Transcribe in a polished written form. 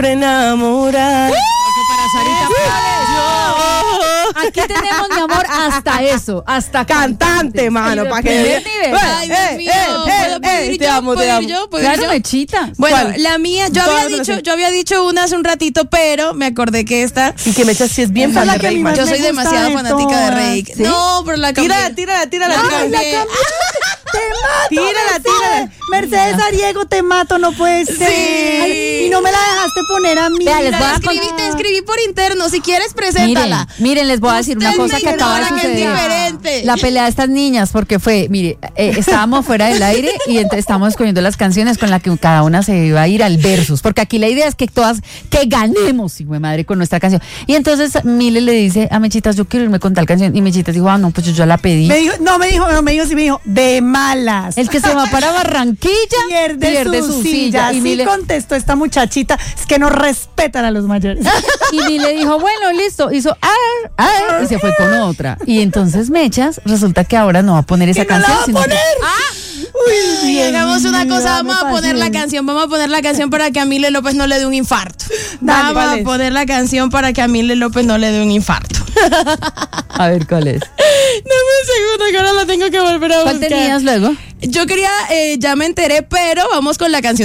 enamorar. Aquí tenemos, mi amor, hasta eso, hasta Cantante, mano, para que Ay, Dios mío, ¿puedo ir te amo. yo? Claro, Mechita. Bueno, ¿Cuál? la mía, yo había dicho una hace un ratito, pero me acordé que esta. Y que Mecha sí es bien fan de que a mí Rey más Yo me soy gusta demasiado de fanática de todas. Reik. ¿Sí? No, pero la cambié. Tírala. Cambié. Tírala. Mercedes Ariego, te mato, no puede ser. Ay, y no me la dejaste poner a mí. Vea, les voy a Te escribí por interno. Si quieres, preséntala. Miren, les voy a decir una Usted cosa me que acaba de ignora, que es suceder. diferente. La pelea de estas niñas, porque fue, mire, estábamos fuera del aire y estábamos escogiendo las canciones con las que cada una se iba a ir al versus, porque aquí la idea es que todas, que ganemos, hijo de madre, con nuestra canción. Y entonces Mile le dice a Mechitas, yo quiero irme con tal canción, y Mechitas dijo, no, pues yo ya la pedí. Me dijo, de malas. El que se va para Barranquilla pierde su silla. Y Así Mile, contestó esta muchachita, es que no respetan a los mayores. y Mile dijo, bueno, listo, hizo y se fue con otra. Y entonces Mechas resulta que ahora no va a poner esa ¿Que no la canción. va a sino que- poner? Y hagamos una mío, cosa, dame vamos a poner la canción para que a Mile López no le dé un infarto. Dale, Vamos ¿cuál a es? poner la canción para que a Mile López no le dé un infarto. A ver, ¿cuál es? Dame un segundo que ahora la tengo que volver a ¿Cuál buscar. tenías luego? Yo quería, ya me enteré, pero vamos con la canción